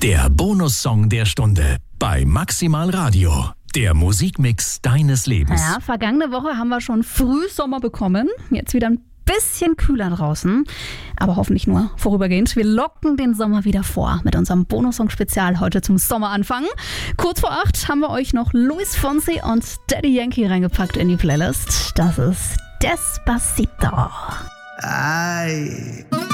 Der Bonussong der Stunde bei Maximal Radio. Der Musikmix deines Lebens. Ja, vergangene Woche haben wir schon Frühsommer bekommen. Jetzt wieder ein bisschen kühler draußen, aber hoffentlich nur vorübergehend. Wir locken den Sommer wieder vor mit unserem Bonussong-Spezial heute zum Sommeranfang. Kurz vor 8 haben wir euch noch Luis Fonsi und Daddy Yankee reingepackt in die Playlist. Das ist Despacito. Ay.